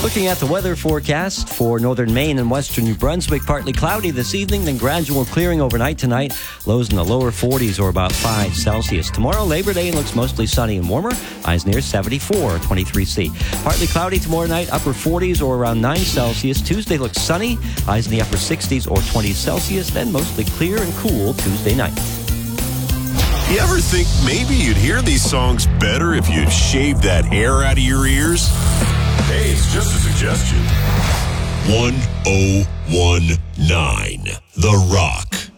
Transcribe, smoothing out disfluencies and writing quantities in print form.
Looking at the weather forecast for northern Maine and western New Brunswick, partly cloudy this evening, then gradual clearing overnight tonight. Lows in the lower 40s or about 5 Celsius. Tomorrow, Labor Day, looks mostly sunny and warmer. Highs near 74, 23C. Partly cloudy tomorrow night, upper 40s or around 9 Celsius. Tuesday looks sunny. Highs in the upper 60s or 20 Celsius. Then mostly clear and cool Tuesday night. You ever think maybe you'd hear these songs better if you'd shaved that hair out of your ears? Hey, it's just a suggestion. 1019 The Rock.